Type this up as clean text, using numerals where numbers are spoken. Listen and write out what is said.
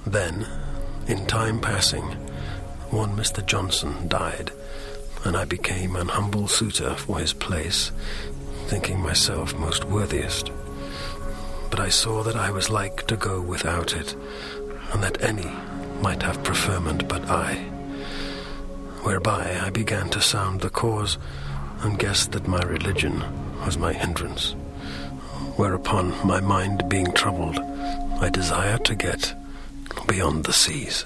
Then, in time passing, one Mr. Johnson died, and I became an humble suitor for his place, thinking myself most worthiest. But I saw that I was like to go without it, and that any might have preferment but I. Whereby I began to sound the cause, and guessed that my religion was my hindrance. Whereupon, my mind being troubled, I desired to get beyond the seas.